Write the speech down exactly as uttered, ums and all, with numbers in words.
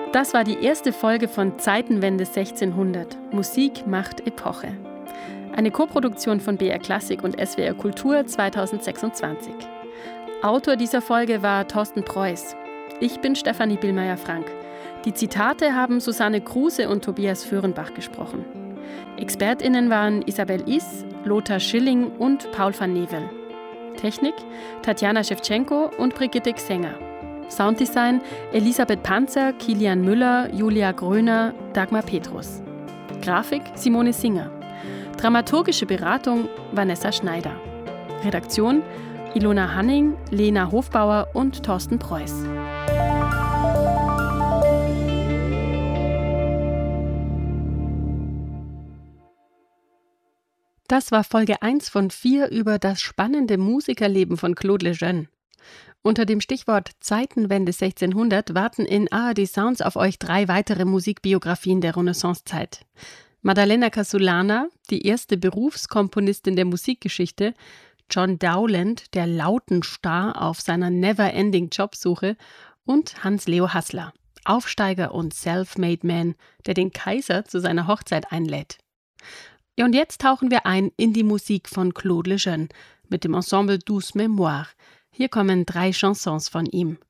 Das war die erste Folge von Zeitenwende sechzehnhundert. Musik macht Epoche. Eine Koproduktion von B R Klassik und S W R Kultur zweitausendsechsundzwanzig. Autor dieser Folge war Thorsten Preuß. Ich bin Stefanie Billmeier-Frank. Die Zitate haben Susanne Kruse und Tobias Föhrenbach gesprochen. ExpertInnen waren Isabel Is, Lothar Schilling und Paul van Nevel. Technik Tatjana Schewtschenko und Brigitte Xenger. Sounddesign Elisabeth Panzer, Kilian Müller, Julia Gröner, Dagmar Petrus. Grafik Simone Singer. Dramaturgische Beratung Vanessa Schneider. Redaktion Ilona Hanning, Lena Hofbauer und Thorsten Preuß. Das war Folge eins von vier über das spannende Musikerleben von Claude Lejeune. Unter dem Stichwort Zeitenwende sechzehnhundert warten in A R D Sounds auf euch drei weitere Musikbiografien der Renaissancezeit. Maddalena Casulana, die erste Berufskomponistin der Musikgeschichte, John Dowland, der Lautenstar auf seiner Never-Ending-Jobsuche und Hans-Leo Hassler, Aufsteiger und Self-Made Man, der den Kaiser zu seiner Hochzeit einlädt. Ja, und jetzt tauchen wir ein in die Musik von Claude Lejeune mit dem Ensemble Douze Mémoires. Hier kommen drei Chansons von ihm.